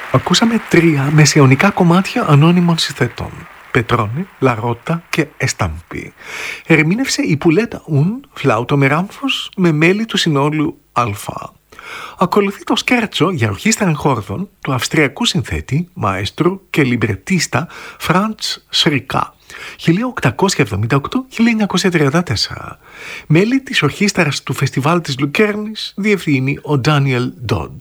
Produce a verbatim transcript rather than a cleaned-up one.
Ακούσαμε τρία μεσαιωνικά κομμάτια ανώνυμων συνθετών. Πετρώνε, Λαρότα και Εστάμπη. Ερμήνευσε η Πουλέτα Ουν, φλάουτο με ράμφος, με μέλη του συνόλου Αλφα. Ακολουθεί το σκέρτσο για ορχήστρα χόρδων του αυστριακού συνθέτη, μαέστρου και λιμπρετίστα Φραντς Σρικά, χίλια οκτακόσια εβδομήντα οκτώ με χίλια εννιακόσια τριάντα τέσσερα. Μέλη της ορχήστρας του Φεστιβάλ της Λουκέρνης διευθύνει ο Ντάνιελ Ντόντ.